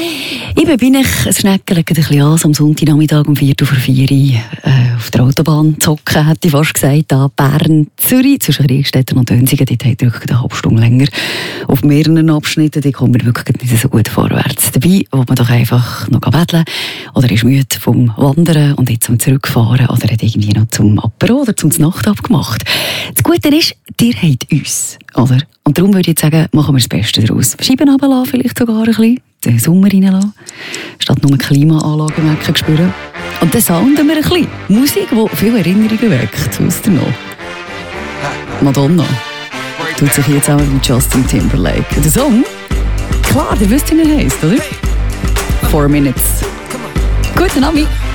Bin ich ein Schnecken, ein bisschen an, am Sonntagnachmittag um 4:04 auf der Autobahn zocken, hätte ich fast gesagt, da Bern, Zürich, zwischen Riegstetten und Dönsigen, dort hat wirklich eine halbe Stunde länger. Auf mehreren Abschnitten, die kommen wir wirklich nicht so gut vorwärts. Dabei will man doch einfach noch wedeln oder ist müde vom Wandern und jetzt zum Zurückfahren oder hat irgendwie noch zum Apero oder zum Nachtab gemacht. Das Gute ist, ihr habt uns, oder? Und darum würde ich jetzt sagen, machen wir das Beste daraus. Scheiben runterlassen, vielleicht sogar ein bisschen, den Sommer reinlassen, statt nur Klimaanlage spüren. Und dann sounden wir ein bisschen. Musik, die viele Erinnerungen weckt. Aus der noch. Madonna tut sich jetzt auch mit Justin Timberlake. Der Song, klar, ihr wisst, wie er heisst, oder? 4 Minutes. Guten Abend.